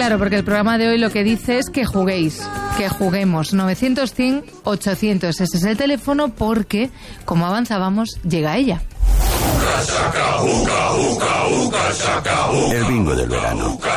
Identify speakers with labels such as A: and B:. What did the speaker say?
A: Claro, porque el programa de hoy lo que dice es que juguéis, que juguemos. 900-100-800, ese es el teléfono, porque, como avanzábamos, llega ella.
B: El bingo del verano.